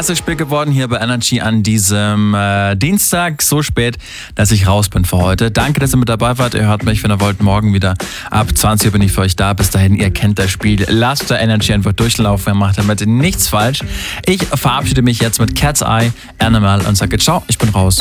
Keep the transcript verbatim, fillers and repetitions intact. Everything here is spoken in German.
Erstes Spiel geworden hier bei Energy an diesem äh, Dienstag, so spät, dass ich raus bin für heute. Danke, dass ihr mit dabei wart. Ihr hört mich, wenn ihr wollt, morgen wieder. Ab zwanzig Uhr bin ich für euch da. Bis dahin, ihr kennt das Spiel. Lasst der Energy einfach durchlaufen. Ihr macht damit nichts falsch. Ich verabschiede mich jetzt mit Cat's Eye, Animal und sage ciao, ich bin raus.